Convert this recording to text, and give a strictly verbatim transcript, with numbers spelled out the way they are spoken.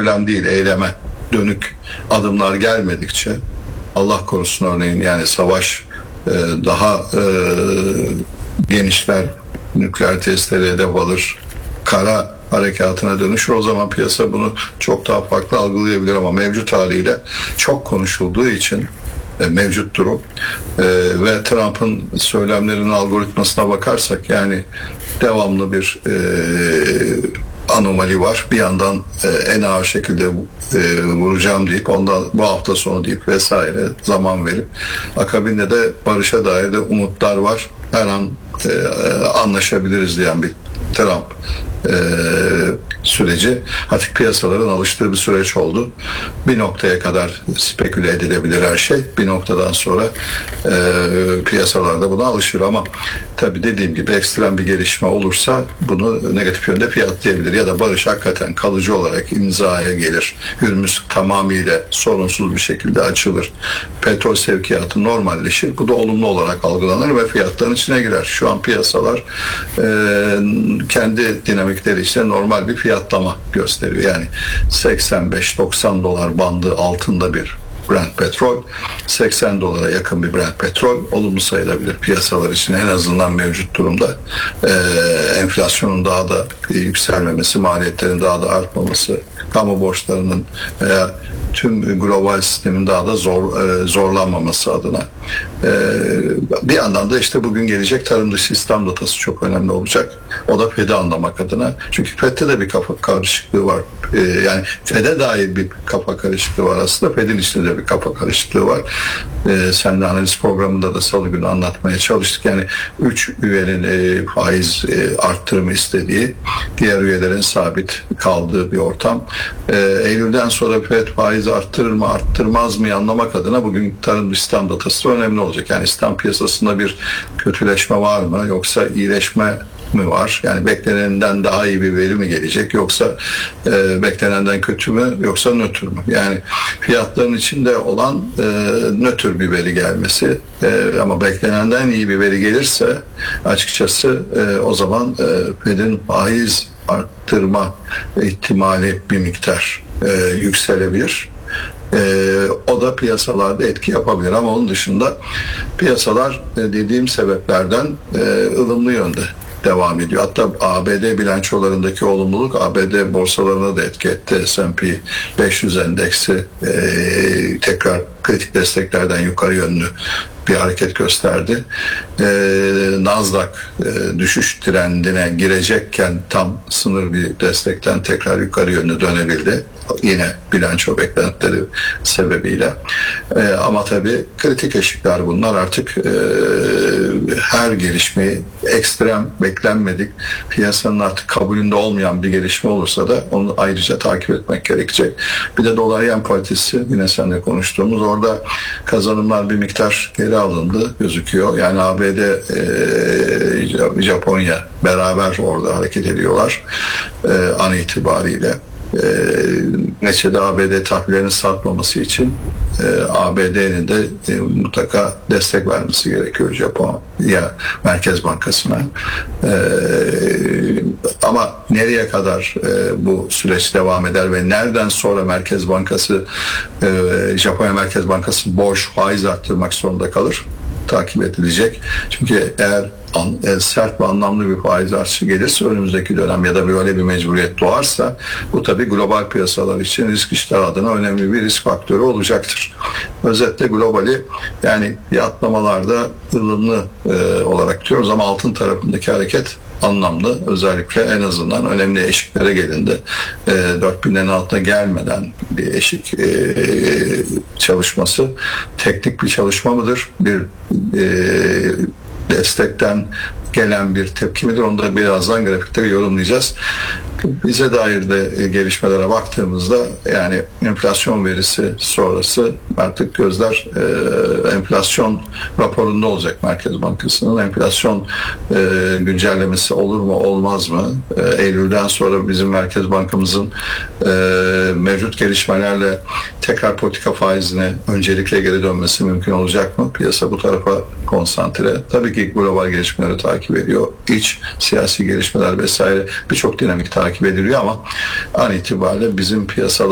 söylem değil, eyleme dönük adımlar gelmedikçe, Allah korusun örneğin yani savaş e, daha e, genişler, nükleer testleri hedef alır, kara harekatına dönüşür, o zaman piyasa bunu çok daha farklı algılayabilir ama mevcut haliyle çok konuşulduğu için e, mevcut durum e, ve Trump'ın söylemlerinin algoritmasına bakarsak yani devamlı bir e, anomali var. Bir yandan e, en ağır şekilde e, vuracağım deyip ondan bu hafta sonu deyip vesaire zaman verip akabinde de barışa dair de umutlar var. Her an e, anlaşabiliriz diyen bir Trump e, süreci artık piyasaların alıştığı bir süreç oldu. Bir noktaya kadar speküle edilebilir her şey. Bir noktadan sonra e, piyasalarda buna alışır ama tabii dediğim gibi ekstrem bir gelişme olursa bunu negatif yönde fiyatlayabilir ya da barış hakikaten kalıcı olarak imzaya gelir. Hürmüz tamamıyla sorunsuz bir şekilde açılır. Petrol sevkiyatı normalleşir. Bu da olumlu olarak algılanır ve fiyatların içine girer. Şu an piyasalar e, kendi dinamikleri içinde normal bir fiyatlama gösteriyor. Yani seksen beş doksan dolar bandı altında bir Brent petrol, seksen dolara yakın bir Brent petrol olumlu sayılabilir piyasalar için en azından mevcut durumda. Ee, enflasyonun daha da yükselmemesi, maliyetlerin daha da artmaması, kamu borçlarının veya tüm global sistemin daha da zor, e, zorlanmaması adına. E, bir yandan da işte bugün gelecek tarım dışı istihdam datası çok önemli olacak. O da Fed'i anlamak adına. Çünkü Fed'de de bir kafa karışıklığı var. E, yani Fed'e dair bir kafa karışıklığı var aslında. Fed'in içinde de bir kafa karışıklığı var. E, sen de analiz programında da salı günü anlatmaya çalıştık. Yani üç üyenin e, faiz e, arttırımı istediği, diğer üyelerin sabit kaldığı bir ortam. E, Eylül'den sonra Fed faiz arttırır mı arttırmaz mı anlamak adına bugün tarım istihdam datası önemli olacak. Yani istihdam piyasasında bir kötüleşme var mı yoksa iyileşme mi var? Yani beklenenden daha iyi bir veri mi gelecek yoksa e, beklenenden kötü mü yoksa nötr mü? Yani fiyatların içinde olan e, nötr bir veri gelmesi e, ama beklenenden iyi bir veri gelirse açıkçası e, o zaman e, Fed'in faiz arttırma ihtimali bir miktar e, yükselebilir. Ee, o da piyasalarda etki yapabilir ama onun dışında piyasalar e, dediğim sebeplerden e, ılımlı yönde devam ediyor. Hatta A B D bilançolarındaki olumluluk A B D borsalarına da etki etti. S and P beş yüz endeksi e, tekrar kritik desteklerden yukarı yönlü bir hareket gösterdi. Ee, Nasdaq e, düşüş trendine girecekken tam sınır bir destekten tekrar yukarı yönlü dönebildi. Yine bilanço beklentileri sebebiyle. Ee, ama tabii kritik eşikler bunlar. Artık e, her gelişmeyi ekstrem beklenmedik piyasanın artık kabulünde olmayan bir gelişme olursa da onu ayrıca takip etmek gerekecek. Bir de dolar yen paritesi yine seninle konuştuğumuz orada kazanımlar bir miktar geri alındı gözüküyor. Yani A B D, e, Japonya beraber orada hareket ediyorlar e, an itibariyle. E, neticede A B D tahvillerinin satmaması için e, A B D'nin de e, mutlaka destek vermesi gerekiyor Japonya Merkez Bankası'na. E, ama nereye kadar e, bu süreç devam eder ve nereden sonra Merkez Bankası e, Japonya Merkez Bankası borç faiz arttırmak zorunda kalır? Takip edilecek. Çünkü eğer an, e, sert ve anlamlı bir faiz artışı gelirse önümüzdeki dönem ya da böyle bir mecburiyet doğarsa bu tabii global piyasalar için risk iştahı adına önemli bir risk faktörü olacaktır. Özetle globali yani fiyatlamalarda ılımlı e, olarak diyoruz ama altın tarafındaki hareket anlamlı. Özellikle en azından önemli eşiklere gelindi. E, dört binlerin altına gelmeden bir eşik e, çalışması teknik bir çalışma mıdır? Bir e, destekten gelen bir tepki midir? Onu da birazdan grafikte yorumlayacağız. Bize dair de gelişmelere baktığımızda yani enflasyon verisi sonrası artık gözler e, enflasyon raporunda olacak Merkez Bankası'nın. Enflasyon e, güncellemesi olur mu olmaz mı? E, Eylül'den sonra bizim Merkez Bankamızın e, mevcut gelişmelerle tekrar politika faizine öncelikle geri dönmesi mümkün olacak mı? Piyasa bu tarafa konsantre. Tabii ki global gelişmeleri takip ediyor. İç siyasi gelişmeler vesaire birçok dinamik takip ediliyor ama an itibariyle bizim piyasalar